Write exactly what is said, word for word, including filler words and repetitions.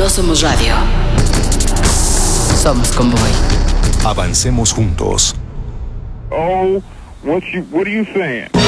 No somos radio. Somos Convoy. Avancemos juntos. Oh, what you what are you saying?